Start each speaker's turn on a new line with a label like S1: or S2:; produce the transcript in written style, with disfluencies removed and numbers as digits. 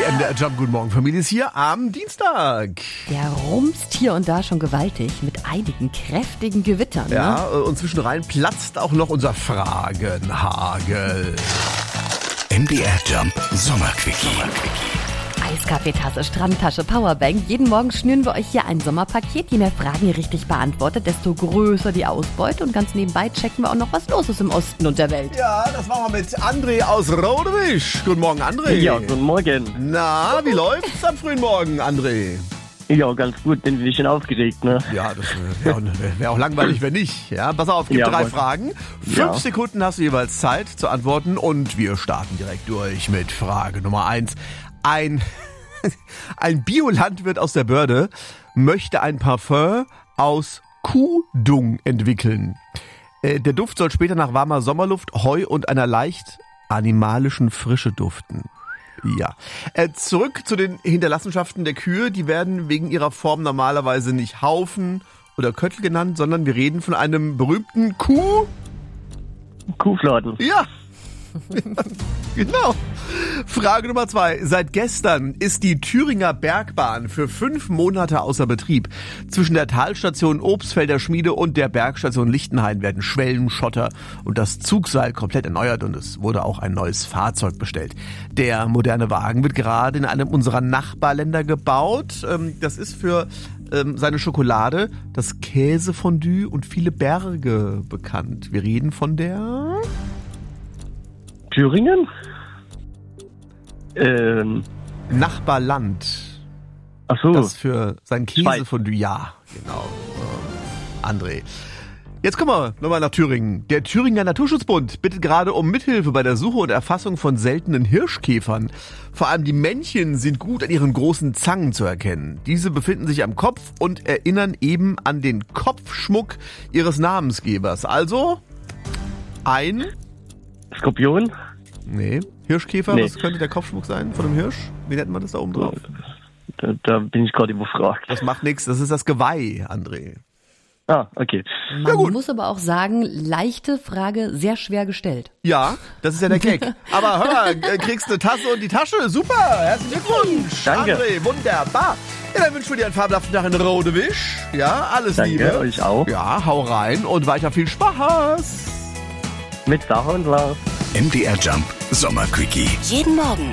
S1: MDR Jump, guten Morgen Familie, ist hier am Dienstag.
S2: Der rumst hier und da schon gewaltig mit einigen kräftigen Gewittern.
S1: Ja, und zwischenrein platzt auch noch unser Fragenhagel.
S3: MDR Jump Sommerquickie.
S2: Eiskaffeetasse, Strandtasche, Powerbank. Jeden Morgen schnüren wir euch hier ein Sommerpaket. Je mehr Fragen ihr richtig beantwortet, desto größer die Ausbeute. Und ganz nebenbei checken wir auch noch, was los ist im Osten und der Welt.
S1: Ja, das machen wir mit André aus Rodewisch. Guten Morgen, André.
S4: Ja, guten Morgen.
S1: Na, wie läuft's am frühen Morgen, André?
S4: Ja, ganz gut, bin ein bisschen aufgeregt, ne?
S1: Ja, das wäre auch langweilig, wenn nicht. Ja, pass auf, gibt 3 Fragen. 5 Sekunden hast du jeweils Zeit zu antworten und wir starten direkt durch mit Frage Nummer 1. Ein Biolandwirt aus der Börde möchte ein Parfum aus Kuhdung entwickeln. Der Duft soll später nach warmer Sommerluft, Heu und einer leicht animalischen Frische duften. Ja. Zurück zu den Hinterlassenschaften der Kühe. Die werden wegen ihrer Form normalerweise nicht Haufen oder Köttel genannt, sondern wir reden von einem berühmten
S4: Kuhfladen.
S1: Ja. Genau. Frage Nummer 2. Seit gestern ist die Thüringer Bergbahn für 5 Monate außer Betrieb. Zwischen der Talstation Obstfelder Schmiede und der Bergstation Lichtenhain werden Schwellen, Schotter und das Zugseil komplett erneuert und es wurde auch ein neues Fahrzeug bestellt. Der moderne Wagen wird gerade in einem unserer Nachbarländer gebaut. Das ist für seine Schokolade, das Käsefondue und viele Berge bekannt. Wir reden von der...
S4: Thüringen?
S1: Nachbarland.
S4: Ach so.
S1: Das für sein Käsefondue. Ja, genau. André. Jetzt kommen wir nochmal nach Thüringen. Der Thüringer Naturschutzbund bittet gerade um Mithilfe bei der Suche und Erfassung von seltenen Hirschkäfern. Vor allem die Männchen sind gut an ihren großen Zangen zu erkennen. Diese befinden sich am Kopf und erinnern eben an den Kopfschmuck ihres Namensgebers. Also ein...
S4: Skorpion?
S1: Nee. Hirschkäfer, was könnte der Kopfschmuck sein von einem Hirsch? Wie nennt man das da oben drauf?
S4: Da bin ich gerade überfragt.
S1: Das macht nichts, das ist das Geweih, André.
S4: Ah, okay.
S2: Man muss aber auch sagen, leichte Frage, sehr schwer gestellt.
S1: Ja, das ist ja der Gag. Aber hör mal, kriegst eine Tasse und die Tasche. Super, herzlichen Glückwunsch.
S4: Danke.
S1: André, wunderbar. Ja, dann wünschen wir dir einen fabelhaften Tag in Rodewisch. Ja, alles Liebe.
S4: Danke, euch auch.
S1: Ja, hau rein und weiter viel Spaß.
S4: Mit Sache und Lauf.
S3: MDR Jump Sommerquickie.
S5: Jeden Morgen